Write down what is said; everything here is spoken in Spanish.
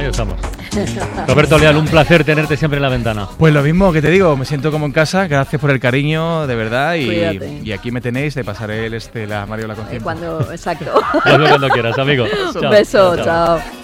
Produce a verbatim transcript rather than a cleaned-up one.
ahí estamos. Roberto Leal, un placer tenerte siempre en la ventana. Pues lo mismo que te digo, me siento como en casa, gracias por el cariño, de verdad, y, y aquí me tenéis, te pasaré el este, la Mario la conciencia. Cuando, exacto. Hazlo cuando quieras, amigo. Un Chao, beso, chao. chao.